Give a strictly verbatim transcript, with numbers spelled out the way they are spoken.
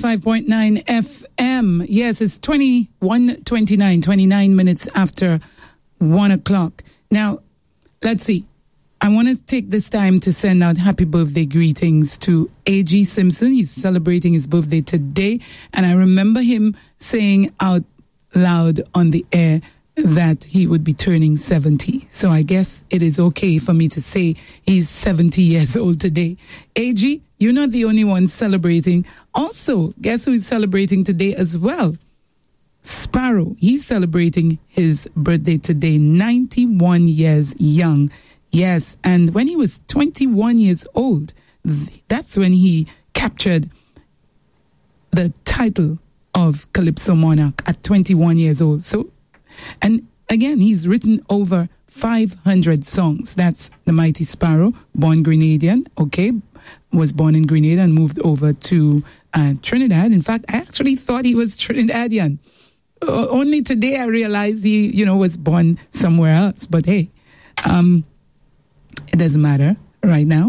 five point nine F M. Yes, it's twenty-one twenty-nine, twenty-nine minutes after one o'clock. Now, let's see. I want to take this time to send out happy birthday greetings to A G Simpson. He's celebrating his birthday today. And I remember him saying out loud on the air that he would be turning seventy. So I guess it is okay for me to say he's seventy years old today. A G, you're not the only one celebrating. Also, guess who is celebrating today as well? Sparrow. He's celebrating his birthday today, ninety-one years young. Yes, and when he was twenty-one years old, that's when he captured the title of Calypso Monarch at twenty-one years old. So, and again, he's written over five hundred songs. That's the mighty Sparrow, born Grenadian, okay, was born in Grenada and moved over to uh, Trinidad. In fact, I actually thought he was Trinidadian. Uh, only today I realized he, you know, was born somewhere else. But hey, um, it doesn't matter right now.